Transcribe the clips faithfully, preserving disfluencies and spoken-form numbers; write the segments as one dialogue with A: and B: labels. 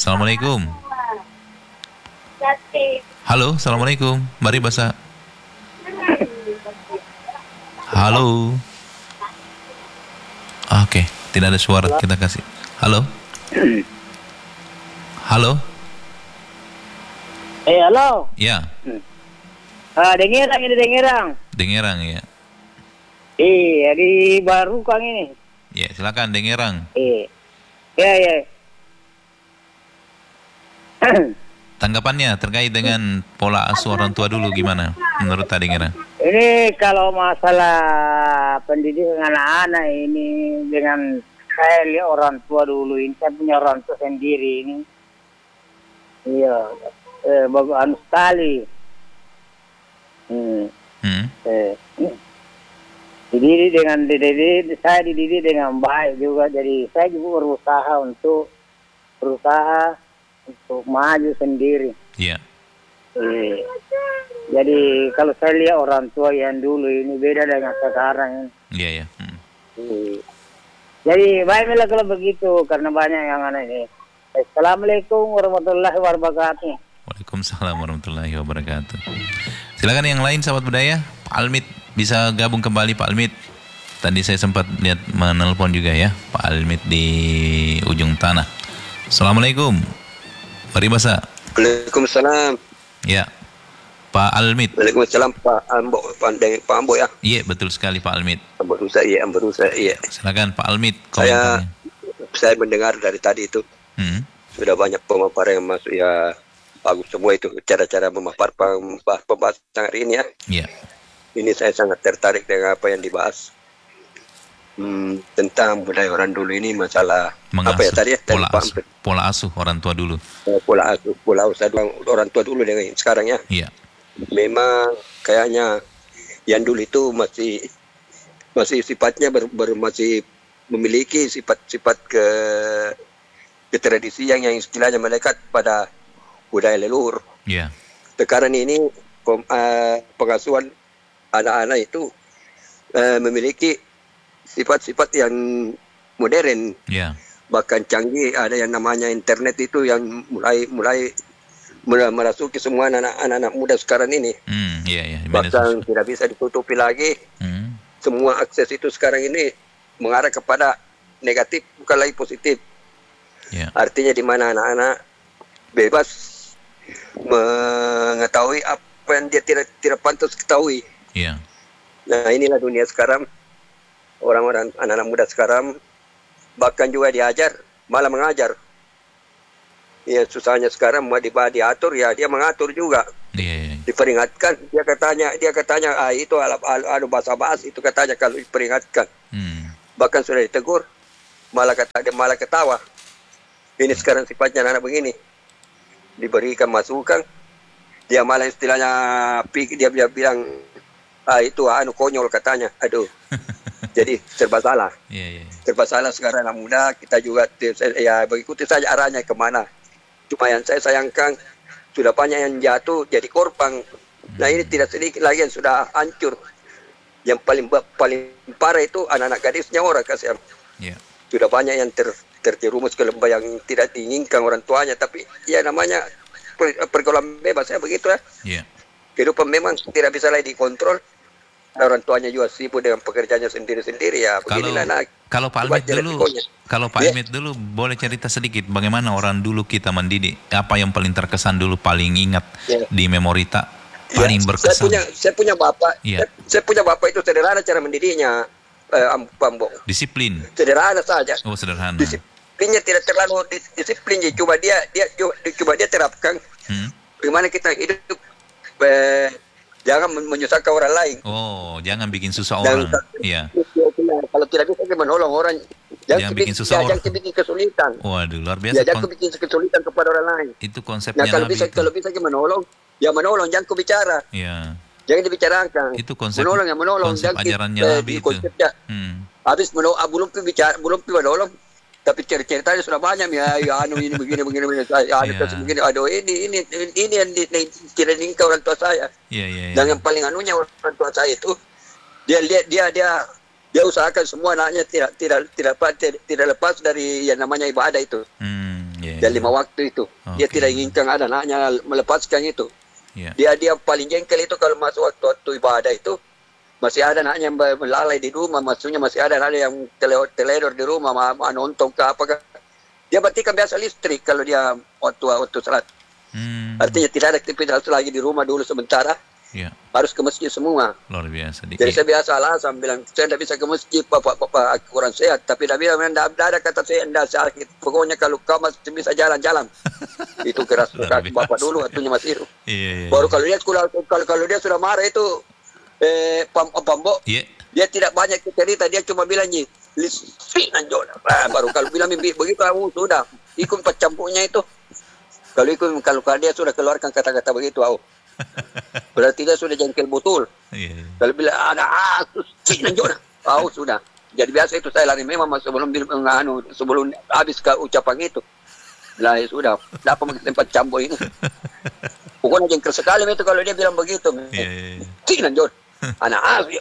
A: Assalamualaikum. Halo, Assalamualaikum. Mari bahasa. Halo. Oke, tidak ada suara, kita kasih. Halo. Halo.
B: Eh, halo.
A: Ya,
B: Ah, dengerang ini dengerang.
A: Dengerang ya.
B: Iya, di baru Kang ini.
A: Ya, silakan Dengerang.
B: Iya. Ya, ya.
A: Tanggapannya terkait dengan pola asuh orang tua dulu gimana menurut Tadi Dengerang?
B: Ini kalau masalah pendidikan anak-anak ini dengan saya lihat orang tua dulu ini, saya punya orang tua sendiri ini. Iya, eh, bagus sekali. Hmm.
A: Hmm?
B: Eh, dididik dengan dididik, saya dididik dengan baik juga. Jadi saya juga berusaha untuk berusaha untuk maju sendiri.
A: Iya.
B: Eh, jadi kalau saya lihat orang tua yang dulu ini beda dengan sekarang.
A: Iya, ya. Hmm.
B: Eh, jadi baiklah kalau begitu karena banyak yang aneh ini. Assalamualaikum warahmatullahi wabarakatuh.
A: Waalaikumsalam warahmatullahi wabarakatuh. Silakan yang lain sahabat budaya. Pak Almit bisa gabung kembali Pak Almit. Tadi saya sempat lihat menelpon juga ya Pak Almit di ujung tanah. Assalamualaikum. Mari bahasa.
C: Waalaikumsalam.
A: Ya. Pak Almit.
C: Waalaikumsalam Pak Ambo, Pandeng Pak Ambo ya.
A: Iya, betul sekali Pak Almit.
C: Ambo Rusa iya, Ambo Rusa iya.
A: Silakan Pak Almit
C: Saya
A: komentarnya.
C: saya mendengar dari tadi itu
A: Hmm.
C: sudah banyak pemaparan yang masuk ya, bagus semua itu cara-cara memapar pembahasan hari ini ya.
A: Iya.
C: Ini saya sangat tertarik dengan apa yang dibahas. Hmm, tentang budaya orang dulu ini masalah
A: Mengasuh,
C: apa ya tadi ya?
A: pola
C: Pak,
A: asuh, pola asuh orang tua dulu.
C: eh, pola asuh, pola asuh orang tua dulu dengan sekarang ya.
A: Iya.
C: Memang kayaknya yang dulu itu masih masih sifatnya ber, ber- masih memiliki sifat-sifat ke ke tradisi yang yang istilahnya melekat pada budaya leluhur.
A: Iya.
C: Sekarang ini pem, uh, pengasuhan anak-anak itu uh, memiliki sifat-sifat yang modern,
A: Iya.
C: bahkan canggih. Ada yang namanya internet itu yang mulai mulai mulai merasuki semua anak-anak muda sekarang ini.
A: Hmm, iya, iya. Media
C: Bahkan
A: sosial.
C: tidak bisa ditutupi lagi.
A: Hmm.
C: Semua akses itu sekarang ini mengarah kepada negatif, bukan lagi positif.
A: Iya.
C: Artinya di mana anak-anak bebas mengetahui apa yang dia tidak tidak pantas ketahui.
A: Iya.
C: Nah, inilah dunia sekarang. Orang-orang anak-anak muda sekarang bahkan juga diajar, malah mengajar. Ya, susahnya sekarang mau diba- diatur ya dia mengatur juga.
A: Iya, iya.
C: Diperingatkan, dia katanya, dia katanya ah itu ala anu basa-basi itu katanya kalau diperingatkan.
A: Hmm.
C: Bahkan sudah ditegur, malah kata dia malah ketawa. Ini sekarang sifatnya anak begini. Diberikan masukan, dia malah istilahnya pikir dia, dia bilang ah itu anu konyol katanya. Aduh. Jadi serba salah.
A: Iya, iya.
C: Serba salah sekarang anak muda, kita juga ya mengikuti saja arahnya kemana. Cuma yang saya sayangkan sudah banyak yang jatuh jadi korban. Nah, ini tidak sedikit lagi yang sudah hancur. Yang paling paling parah itu anak-anak gadisnya orang kasihan.
A: Iya.
C: Sudah banyak yang ter, terjerumus ke lembah yang tidak diinginkan orang tuanya, tapi ya namanya per, pergaulan bebas ya begitu ya.
A: Iya.
C: Kehidupan memang tidak bisa lagi dikontrol. Orang tuanya juga sibuk dengan pekerjaannya sendiri-sendiri ya.
A: Kalau
C: Beginilah nah.
A: kalau Pak
C: Coba
A: Almit dulu,
C: resikonya.
A: kalau Pak
C: Ya.
A: Almit dulu boleh cerita sedikit bagaimana orang dulu kita mendidik, apa yang paling terkesan dulu, paling ingat
C: Ya.
A: di memori tak,
C: Ya,
A: paling
C: saya
A: berkesan.
C: punya saya punya bapak.
A: Iya.
C: Saya, saya punya bapak itu sederhana cara mendidiknya, eh, Am- Pambo.
A: Disiplin.
C: Sederhana saja.
A: Oh, sederhana.
C: Disiplinnya tidak terlalu dis- disiplin. Jadi coba dia dia coba dia terapkan
A: Hmm?
C: bagaimana kita hidup, eh, jangan men- menyusahkan orang lain.
A: Oh, jangan bikin susah
C: Dan-
A: orang. Iya.
C: Kalau tidak bisa kita menolong orang,
A: Jangan bikin
C: bikin,
A: susah
C: ya,
A: orang.
C: jangan bikin kesulitan.
A: Waduh, luar
C: Ya,
A: biasa.
C: jangan
A: Kon-
C: bikin kesulitan kepada orang lain.
A: itu konsepnya
C: Nah, kalau
A: Nabi
C: bisa
A: itu.
C: kalau bisa kita menolong, ya menolong, jangan kau bicara.
A: Iya.
C: Jangan dibicarakan.
A: Itu konsep
C: menolong ya menolong.
A: konsep
C: Jangan
A: ajarannya
C: eh,
A: Nabi
C: di
A: itu.
C: konsepnya.
A: Hmm.
C: Habis menolong, ah, belum pi bicara, belum pi menolong. Tapi cerita-ceritanya sudah banyak ya, ya anu ini begini begini begini, ya, anu
A: Iya.
C: terus begini, aduh ini ini ini yang di, di, tidak diinginkan orang tua saya.
A: Iya, iya, iya.
C: Dan yang paling anunya orang tua saya itu dia lihat dia dia dia usahakan semua anaknya tidak tidak tidak tidak, tidak lepas dari yang namanya ibadah itu.
A: Hmm. yeah,
C: Dan lima waktu itu. Dia
A: Oke.
C: tidak inginkan ada anaknya melepaskan itu.
A: yeah.
C: Dia dia paling jengkel itu kalau masuk waktu-waktu ibadah itu. Masih ada anaknya yang melalai di rumah. Maksudnya masih ada anak yang tele- teledor di rumah. Ma, ma, nonton ke apa. Dia matikan biasa listrik kalau dia waktu waktu salat.
A: Hmm.
C: Artinya tidak ada aktivitas lagi di rumah dulu sementara.
A: Ya,
C: Harus ke masjid semua.
A: luar biasa.
C: Jadi
A: Dikit.
C: saya biasa alasan bilang, saya tidak bisa ke masjid, bapak-bapak aku kurang sehat. Tapi tidak bilang, tidak ada kata saya tidak sakit. Pokoknya kalau kau masih bisa jalan-jalan. Itu keras
A: Luar
C: kaki bapak
A: biasa.
C: dulu, waktunya masih hidup.
A: Iya, iya.
C: Baru kalau dia kalau, kalau, kalau dia sudah marah itu, eh, pam, pambo,
A: Iya.
C: dia tidak banyak cerita, dia cuma bilang, lisinan Jona. Nah, baru kalau bilang begitu, aku sudah ikut pencampurnya itu. Kalau ikut, kalau dia sudah keluarkan kata-kata begitu, aku. Berarti dia sudah jengkel betul.
A: Iya, iya.
C: Kalau bila ada aku Cina Jona, oh sudah. Jadi biasa itu saya lari memang sebelum anu sebelum habis ke ucapan itu. Lah ya sudah, dapat tempat campur ini. Pokoknya jengkel sekali itu kalau dia bilang begitu.
A: Iya, iya, iya.
C: Cina Jona, anak Asia.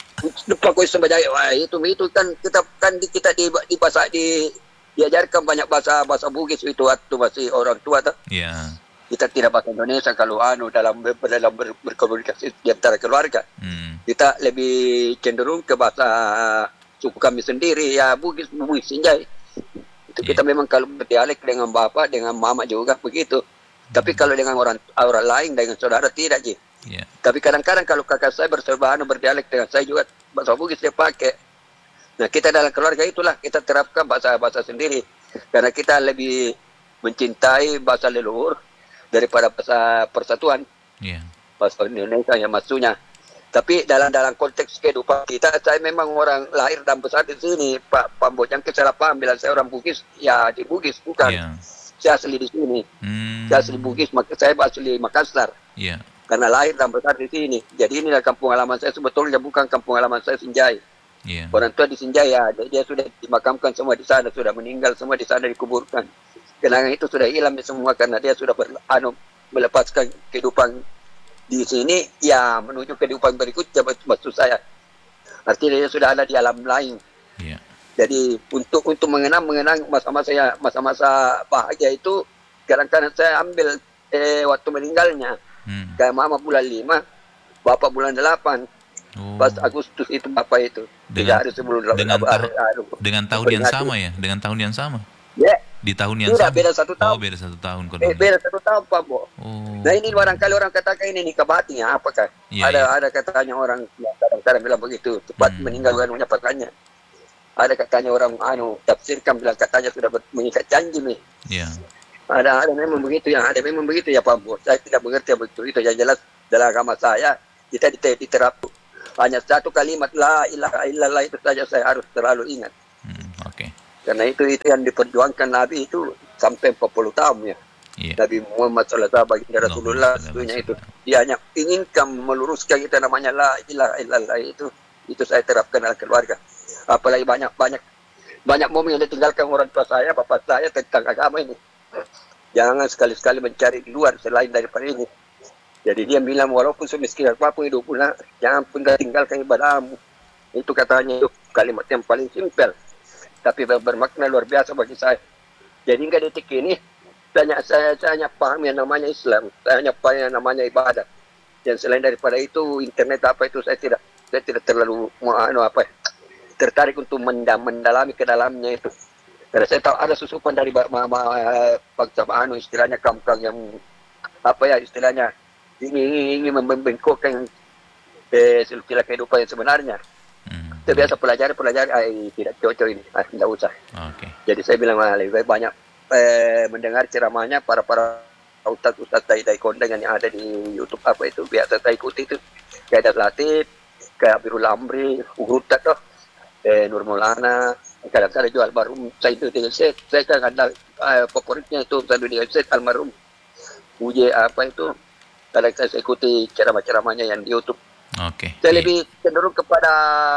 C: Lupa kau sebagai wah itu itu kan kita kan di, kita di di bahasa di diajarkan banyak bahasa bahasa Bugis itu waktu masih orang tua tuh.
A: Iya.
C: Kita tidak bahasa Indonesia kalau anu dalam ber, dalam ber, berkomunikasi di antara keluarga.
A: Hmm.
C: Kita lebih cenderung ke bahasa suku kami sendiri ya Bugis Bugis Sinjai. Itu kita
A: Yeah.
C: memang kalau berdialek dengan bapak dengan mama juga begitu. Tapi kalau dengan orang orang lain dengan saudara tidak Ji.
A: Iya.
C: Tapi kadang-kadang kalau kakak saya berserba anu berdialek dengan saya juga bahasa Bugis dia pakai. Nah kita dalam keluarga itulah kita terapkan bahasa-bahasa sendiri karena kita lebih mencintai bahasa leluhur daripada bahasa persatuan
A: Iya.
C: bahasa Indonesia yang maksudnya. Tapi dalam dalam konteks kehidupan kita, saya memang orang lahir dan besar di sini, Pak Pambo. Yang salah paham bila saya orang Bugis, ya di Bugis bukan.
A: Iya.
C: Saya asli di sini,
A: Hmm.
C: saya asli Bugis, maka saya asli Makassar.
A: Iya.
C: Karena lahir dan besar di sini. Jadi inilah kampung halaman saya sebetulnya bukan kampung halaman saya Sinjai.
A: Iya.
C: Orang tua di Sinjai ya, dia dia sudah dimakamkan semua di sana, sudah meninggal semua di sana dikuburkan. Kenangan itu sudah hilang semua karena dia sudah ber, anu, melepaskan kehidupan di sini ya menuju kehidupan berikutnya maksud saya. Artinya dia sudah ada di alam lain.
A: Iya.
C: Jadi untuk untuk mengenang mengenang masa-masa ya masa-masa bahagia itu kadang-kadang saya ambil eh, waktu meninggalnya.
A: Hmm.
C: Kayak mama bulan lima, bapak bulan delapan.
A: Oh.
C: Pas Agustus itu bapak itu. Tiga
A: Dengan-
C: hari sebelum
A: dengan
C: hari-
A: tahu-
C: hari-
A: Dengan tahun yang
C: peringatan.
A: sama ya? Dengan tahun yang sama?
C: Ya,
A: Di tahun yang
C: Tidak,
A: sama?
C: beda satu tahun.
A: Oh, beda satu tahun.
C: eh,
A: Kodongnya.
C: beda satu tahun Pak Bo.
A: Oh.
C: Nah ini barangkali orang katakan ini nikah batin ya apakah?
A: Iya,
C: ada
A: iya.
C: ada katanya orang ya, kadang-kadang bilang begitu cepat
A: Hmm.
C: meninggal anunya pakannya. Ada katanya orang anu tafsirkan bilang katanya sudah ber- mengikat janji nih.
A: Iya.
C: Ada ada memang begitu yang ada memang begitu ya Pak Bo. Saya tidak mengerti betul itu yang jelas dalam agama saya kita dite- diterapkan hanya satu kalimat la ilaha illallah itu saja saya harus selalu ingat.
A: Hmm, Oke.
C: Karena itu itu yang diperjuangkan Nabi itu sampai empat puluh tahun ya.
A: Iya.
C: Nabi Muhammad sallallahu alaihi wasallam baginda Rasulullah tentunya itu dia hanya inginkan meluruskan kita namanya la ilaha illallah itu itu saya terapkan dalam keluarga. Apalagi banyak banyak banyak momen yang ditinggalkan orang tua saya, bapak saya tentang agama ini. Jangan sekali-sekali mencari di luar selain daripada ini. Jadi dia bilang walaupun semiskin apapun hidupnya, jangan pernah tinggalkan ibadahmu. Itu katanya itu kalimat yang paling simpel, tapi ber- bermakna luar biasa bagi saya. Jadi hingga detik ini saya, saya, saya hanya paham yang namanya Islam, saya hanya paham yang namanya ibadah. Dan selain daripada itu internet apa itu saya tidak saya tidak terlalu mau anu apa ya, tertarik untuk mendam, mendalami ke dalamnya itu. Karena saya tahu ada susupan dari ba- ma- ma- bangsa anu istilahnya kaum-kaum yang apa ya istilahnya ini ingin membengkokkan eh, silsilah kehidupan yang sebenarnya.
A: Hmm.
C: Saya biasa pelajari pelajari ay, tidak cocok ini, ah, tidak usah.
A: Oke.
C: Jadi saya bilang ah, lebih baik banyak eh, mendengar ceramahnya para para ustaz-ustaz dai-dai kondang yang ada di YouTube apa itu biasa saya ikuti itu kayak Das Latif, kayak Abirul Amri, Urutat tuh, eh, Nur Maulana, kadang-kadang jual almarhum saya itu dengan set, saya kan ada eh, favoritnya itu saya dengan set almarhum Uje apa itu, kadang saya ikuti ceramah-ceramahnya yang di YouTube.
A: Oke.
C: Saya
A: Iya.
C: lebih cenderung kepada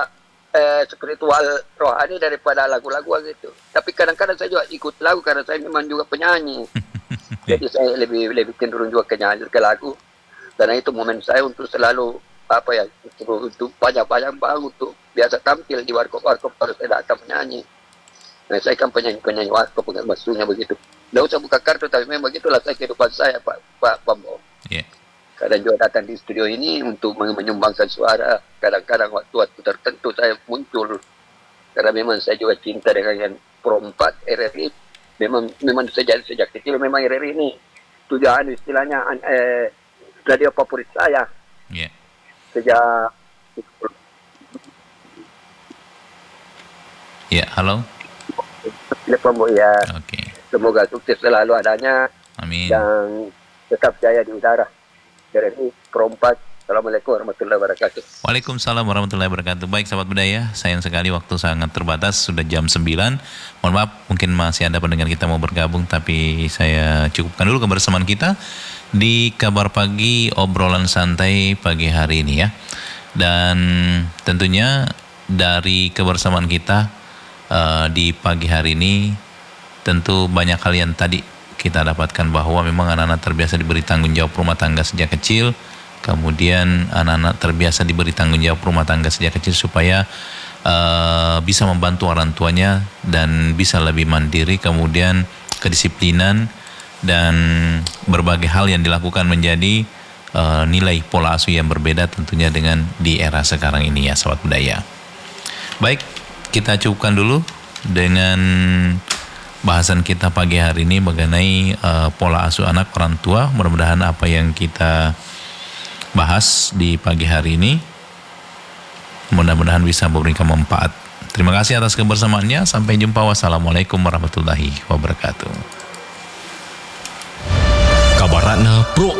C: eh, spiritual rohani daripada lagu-lagu gitu. Tapi kadang-kadang saya juga ikut lagu karena saya memang juga penyanyi. Jadi saya lebih lebih cenderung juga ke nyanyi ke lagu. Karena itu momen saya untuk selalu apa ya untuk, untuk banyak-banyak banget untuk biasa tampil di warkop-warkop harus saya datang menyanyi. Nah, saya kan penyanyi-penyanyi waktu pengasuhnya begitu. Tidak usah buka kartu, tapi memang begitulah saya kehidupan saya, Pak Pak Pambo.
A: Ya.
C: Kadang juga datang di studio ini untuk menyumbangkan suara. Kadang-kadang waktu-waktu tertentu saya muncul. Karena memang saya juga cinta dengan yang Pro empat R R I. Memang memang sejak sejak kecil memang R R I ini tujuan istilahnya eh, radio favorit saya.
A: Ya.
C: Sejak
A: Ya, halo.
C: telepon Bu ya.
A: Oke.
C: Semoga sukses selalu adanya
A: Amin.
C: dan tetap jaya di udara. R R I Pro empat. Assalamualaikum warahmatullahi wabarakatuh.
A: Waalaikumsalam warahmatullahi wabarakatuh. Baik sahabat budaya, sayang sekali waktu sangat terbatas, sudah jam sembilan. Mohon maaf, mungkin masih ada pendengar kita mau bergabung, tapi saya cukupkan dulu kebersamaan kita di Kabar Pagi, obrolan santai pagi hari ini ya. Dan tentunya dari kebersamaan kita uh, di pagi hari ini, tentu banyak hal yang tadi kita dapatkan bahwa memang anak-anak terbiasa diberi tanggung jawab rumah tangga sejak kecil. Kemudian anak-anak terbiasa diberi tanggung jawab rumah tangga sejak kecil supaya uh, bisa membantu orang tuanya dan bisa lebih mandiri. Kemudian kedisiplinan dan berbagai hal yang dilakukan menjadi uh, nilai pola asuh yang berbeda tentunya dengan di era sekarang ini ya sahabat budaya. Baik, kita cukupkan dulu dengan bahasan kita pagi hari ini mengenai uh, pola asuh anak orang tua. Mudah-mudahan apa yang kita bahas di pagi hari ini mudah-mudahan bisa memberikan manfaat. Terima kasih atas kebersamaannya. Sampai jumpa. Wassalamualaikum warahmatullahi wabarakatuh.
D: Kabaratna Pro